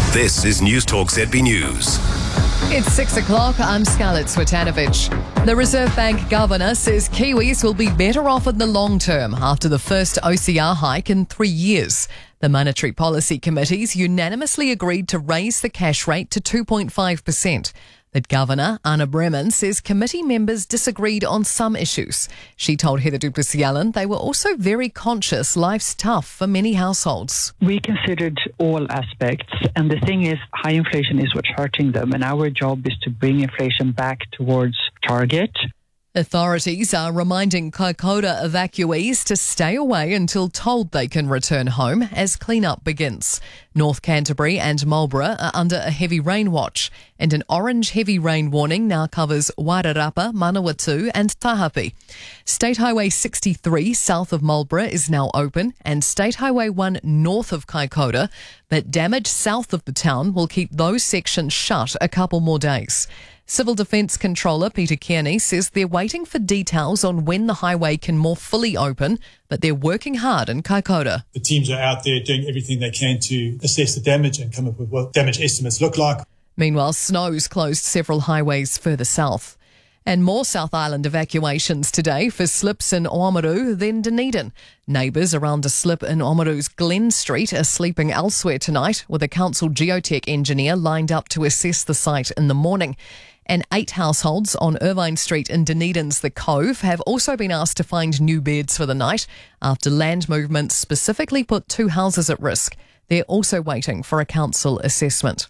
This is News Talk ZB News. It's 6 o'clock. I'm Scarlett Swetanovich. The Reserve Bank governor says Kiwis will be better off in the long term after the first OCR hike in 3 years. The Monetary Policy Committees unanimously agreed to raise the cash rate to 2.5%. But Governor Anna Bremen says committee members disagreed on some issues. She told Heather du Plessis-Allen they were also very conscious life's tough for many households. We considered all aspects, and the thing is, high inflation is what's hurting them, and our job is to bring inflation back towards target. Authorities are reminding Kaikoura evacuees to stay away until told they can return home as clean-up begins. North Canterbury and Marlborough are under a heavy rain watch, and an orange heavy rain warning now covers Wairarapa, Manawatu and Tahapi. State Highway 63 south of Marlborough is now open, and State Highway 1 north of Kaikoura, but damage south of the town will keep those sections shut a couple more days. Civil Defence Controller Peter Kearney says they're waiting for details on when the highway can more fully open, but they're working hard in Kaikoura. The teams are out there doing everything they can to assess the damage and come up with what damage estimates look like. Meanwhile, snow's closed several highways further south. And more South Island evacuations today for slips in Oamaru than Dunedin. Neighbours around a slip in Oamaru's Glen Street are sleeping elsewhere tonight, with a council geotech engineer lined up to assess the site in the morning. And 8 households on Irvine Street in Dunedin's The Cove have also been asked to find new beds for the night after land movements specifically put 2 houses at risk. They're also waiting for a council assessment.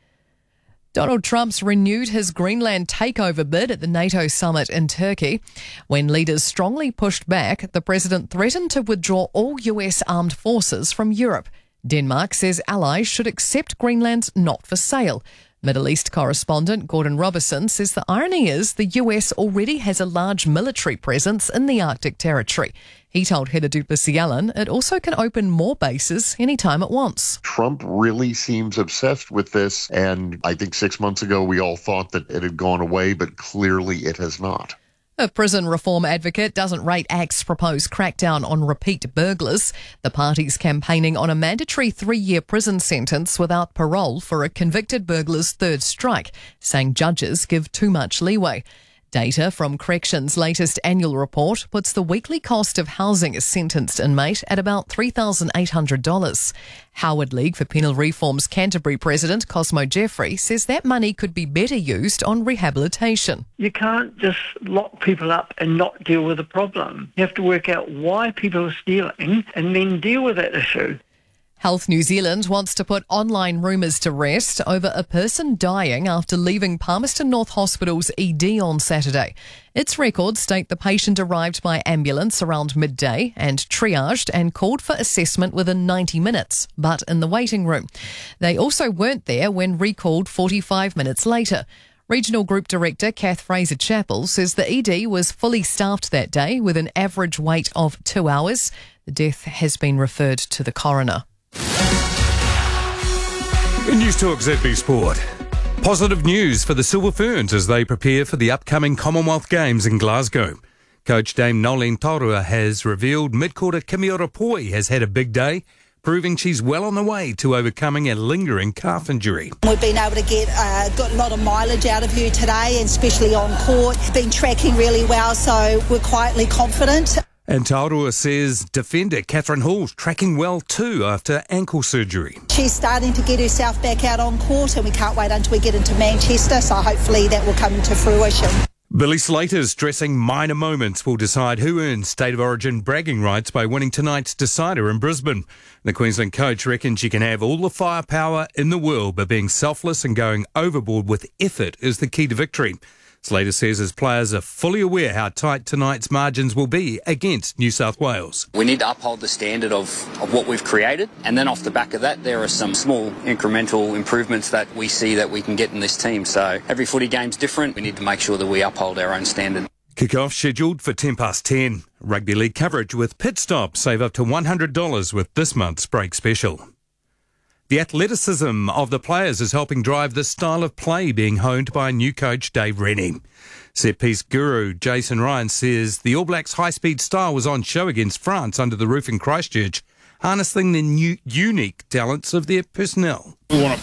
Donald Trump's renewed his Greenland takeover bid at the NATO summit in Turkey. When leaders strongly pushed back, the president threatened to withdraw all US armed forces from Europe. Denmark says allies should accept Greenland's not for sale. Middle East correspondent Gordon Robertson says the irony is the US already has a large military presence in the Arctic territory. He told Heather du Plessis-Allen it also can open more bases anytime it wants. Trump really seems obsessed with this, and I think 6 months ago we all thought that it had gone away, but clearly it has not. A prison reform advocate doesn't rate ACT's proposed crackdown on repeat burglars. The party's campaigning on a mandatory 3-year prison sentence without parole for a convicted burglar's third strike, saying judges give too much leeway. Data from Corrections' latest annual report puts the weekly cost of housing a sentenced inmate at about $3,800. Howard League for Penal Reform's Canterbury president Cosmo Jeffrey says that money could be better used on rehabilitation. You can't just lock people up and not deal with the problem. You have to work out why people are stealing and then deal with that issue. Health New Zealand wants to put online rumours to rest over a person dying after leaving Palmerston North Hospital's ED on Saturday. Its records state the patient arrived by ambulance around midday and triaged and called for assessment within 90 minutes, but in the waiting room. They also weren't there when recalled 45 minutes later. Regional Group Director Kath Fraser-Chappell says the ED was fully staffed that day with an average wait of 2 hours. The death has been referred to the coroner. In News Talk ZB Sport. Positive news for the Silver Ferns as they prepare for the upcoming Commonwealth Games in Glasgow. Coach Dame Nolene Taurua has revealed mid-quarter Kimi Orapoi has had a big day, proving she's well on the way to overcoming a lingering calf injury. We've been able to get got a lot of mileage out of her today, and especially on court. Been tracking really well, so we're quietly confident. And Taurua says defender Catherine Hall's tracking well too after ankle surgery. She's starting to get herself back out on court, and we can't wait until we get into Manchester, so hopefully that will come into fruition. Billy Slater's stressing minor moments will decide who earns State of Origin bragging rights by winning tonight's decider in Brisbane. The Queensland coach reckons she can have all the firepower in the world, but being selfless and going overboard with effort is the key to victory. Slater says his players are fully aware how tight tonight's margins will be against New South Wales. We need to uphold the standard of what we've created, and then off the back of that there are some small incremental improvements that we see that we can get in this team. So every footy game's different. We need to make sure that we uphold our own standard. Kick-off scheduled for 10:10. Rugby League coverage with Pit Stop. Save up to $100 with this month's break special. The athleticism of the players is helping drive the style of play being honed by new coach Dave Rennie. Set-piece guru Jason Ryan says the All Blacks' high-speed style was on show against France under the roof in Christchurch, harnessing the unique talents of their personnel. We want to